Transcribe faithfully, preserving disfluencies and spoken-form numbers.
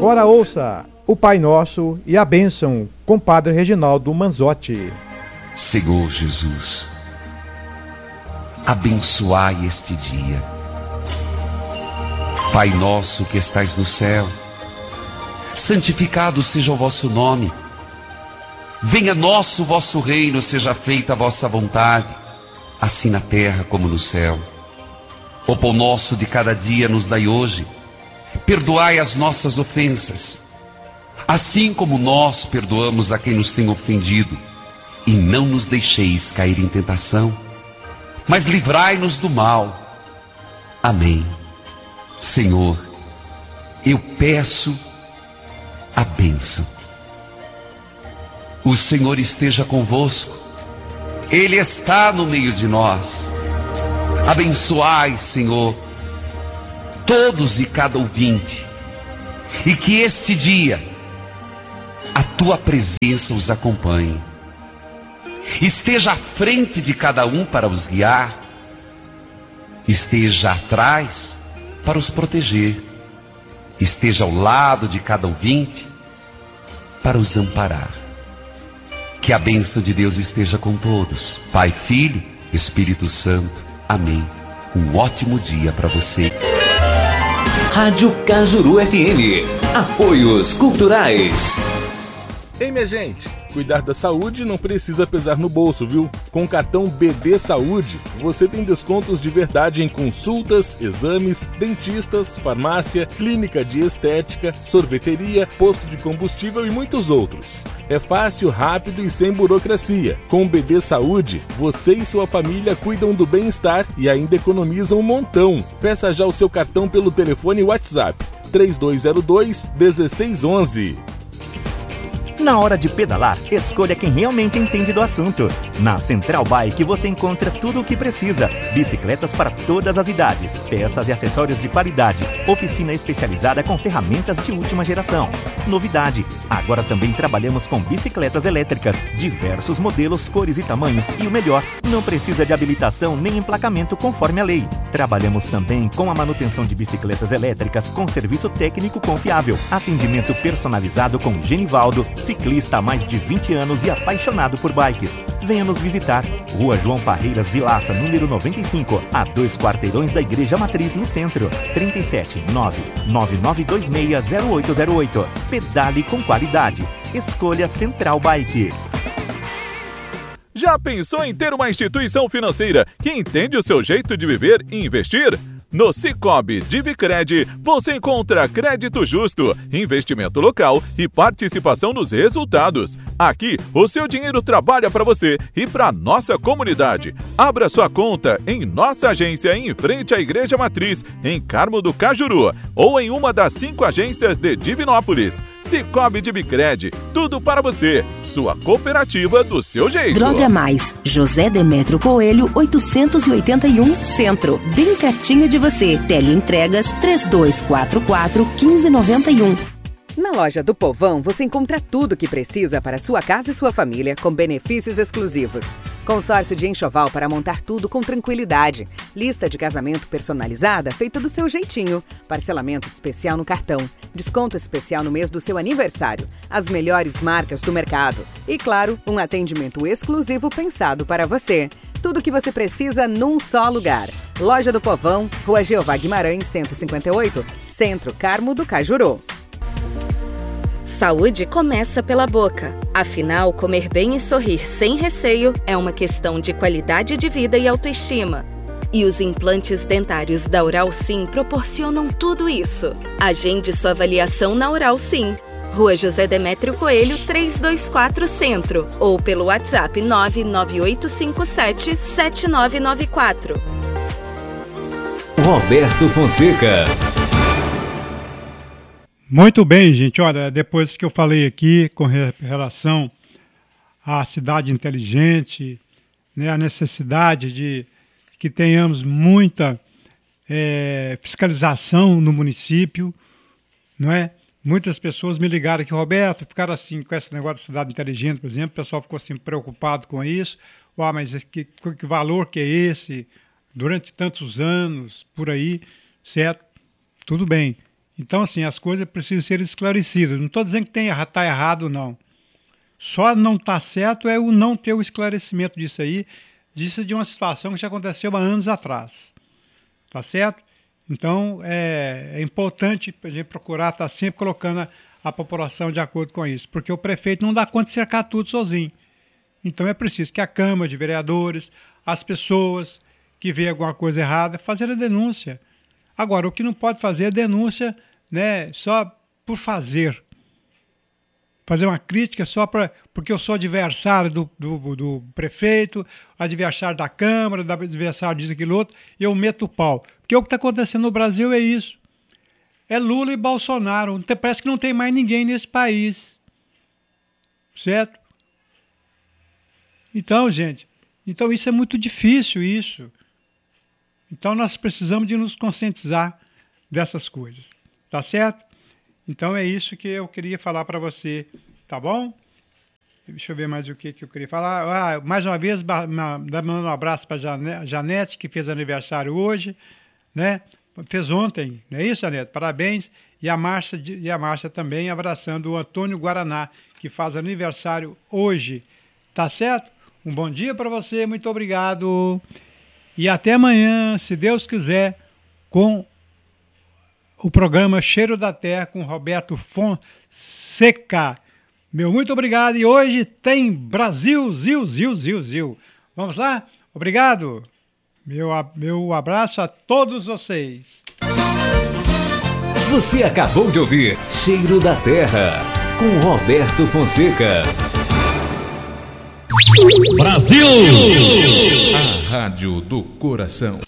Agora ouça o Pai Nosso e a bênção com Padre Reginaldo Manzotti. Senhor Jesus, abençoai este dia. Pai nosso que estais no céu, santificado seja o vosso nome. Venha a nós o vosso reino, seja feita a vossa vontade, assim na terra como no céu. O pão nosso de cada dia nos dai hoje. Perdoai as nossas ofensas, assim como nós perdoamos a quem nos tem ofendido. E não nos deixeis cair em tentação, mas livrai-nos do mal. Amém. Senhor, eu peço a bênção. O Senhor esteja convosco, Ele está no meio de nós. Abençoai, Senhor, todos e cada ouvinte, e que este dia a Tua presença os acompanhe. Esteja à frente de cada um para os guiar, esteja atrás para os proteger, esteja ao lado de cada ouvinte para os amparar. Que a bênção de Deus esteja com todos, Pai, Filho, Espírito Santo. Amém. Um ótimo dia para você. Rádio Cajuru F M. Apoios culturais. Ei, minha gente, cuidar da saúde não precisa pesar no bolso, viu? Com o cartão B D Saúde, você tem descontos de verdade em consultas, exames, dentistas, farmácia, clínica de estética, sorveteria, posto de combustível e muitos outros. É fácil, rápido e sem burocracia. Com o B D Saúde, você e sua família cuidam do bem-estar e ainda economizam um montão. Peça já o seu cartão pelo telefone WhatsApp três dois zero dois, um seis um um. Na hora de pedalar, escolha quem realmente entende do assunto. Na Central Bike você encontra tudo o que precisa. Bicicletas para todas as idades, peças e acessórios de qualidade, oficina especializada com ferramentas de última geração. Novidade, agora também trabalhamos com bicicletas elétricas, diversos modelos, cores e tamanhos e o melhor, não precisa de habilitação nem emplacamento conforme a lei. Trabalhamos também com a manutenção de bicicletas elétricas com serviço técnico confiável, atendimento personalizado com Genivaldo, ciclista há mais de vinte anos e apaixonado por bikes. Venha nos visitar. Rua João Parreiras Vilaça, número noventa e cinco, a dois quarteirões da Igreja Matriz, no centro. trinta e sete, nove nove nove dois seis, zero oito zero oito. Pedale com qualidade. Escolha Central Bike. Já pensou em ter uma instituição financeira que entende o seu jeito de viver e investir? No Sicoob Divicred, você encontra crédito justo, investimento local e participação nos resultados. Aqui, o seu dinheiro trabalha para você e para nossa comunidade. Abra sua conta em nossa agência em frente à Igreja Matriz, em Carmo do Cajuru, ou em uma das cinco agências de Divinópolis. Sicoob Divicred, tudo para você. Sua cooperativa do seu jeito. Droga Mais, José Demétrio Coelho, oitocentos e oitenta e um, Centro. Bem pertinho de você. Teleentregas três dois quatro quatro, um cinco nove um. Na loja do Povão, você encontra tudo o que precisa para sua casa e sua família, com benefícios exclusivos. Consórcio de enxoval para montar tudo com tranquilidade. Lista de casamento personalizada feita do seu jeitinho. Parcelamento especial no cartão. Desconto especial no mês do seu aniversário. As melhores marcas do mercado. E, claro, um atendimento exclusivo pensado para você. Tudo o que você precisa num só lugar. Loja do Povão, Rua Jeová Guimarães, cento e cinquenta e oito, Centro, Carmo do Cajuru. Saúde começa pela boca. Afinal, comer bem e sorrir sem receio é uma questão de qualidade de vida e autoestima. E os implantes dentários da Oral Sim proporcionam tudo isso. Agende sua avaliação na Oral Sim. Rua José Demétrio Coelho, trezentos e vinte e quatro, Centro. Ou pelo WhatsApp nove nove oito cinco sete, sete nove nove quatro. Roberto Fonseca. Muito bem, gente. Olha, depois que eu falei aqui com relação à cidade inteligente, né, a necessidade de que tenhamos muita é, fiscalização no município, não é? Muitas pessoas me ligaram aqui, Roberto, ficaram assim com esse negócio da cidade inteligente, por exemplo, o pessoal ficou assim preocupado com isso. Uau, mas que, que valor que é esse? Durante tantos anos, por aí, certo? Tudo bem. Então, assim, as coisas precisam ser esclarecidas. Não estou dizendo que está errado, não. Só não está certo é o não ter o esclarecimento disso aí, disso de uma situação que já aconteceu há anos atrás. Tá certo? Então, é, é importante a gente procurar estar sempre colocando a, a população de acordo com isso, porque o prefeito não dá conta de cercar tudo sozinho. Então, é preciso que a Câmara de Vereadores, as pessoas que vê alguma coisa errada, fazer a denúncia. Agora, o que não pode fazer é denúncia, né, só por fazer. Fazer uma crítica só pra, porque eu sou adversário do, do, do prefeito, adversário da Câmara, adversário disso, aquilo outro, e eu meto o pau. Porque o que está acontecendo no Brasil é isso. É Lula e Bolsonaro. Parece que não tem mais ninguém nesse país. Certo? Então, gente, então isso é muito difícil, isso. Então nós precisamos de nos conscientizar dessas coisas. Tá certo? Então é isso que eu queria falar para você, tá bom? Deixa eu ver mais o que, que eu queria falar. Ah, mais uma vez, dando um abraço para a Janete, que fez aniversário hoje, né? Fez ontem, não é isso, Janete? Parabéns. E a Márcia, e a Márcia também, abraçando o Antônio Guaraná, que faz aniversário hoje. Tá certo? Um bom dia para você, muito obrigado. E até amanhã, se Deus quiser, com o programa Cheiro da Terra com Roberto Fonseca. Meu muito obrigado. E hoje tem Brasil, Zil, Zil, Zil, Zil. Vamos lá? Obrigado. Meu, meu abraço a todos vocês. Você acabou de ouvir Cheiro da Terra com Roberto Fonseca. Brasil! A Rádio do Coração.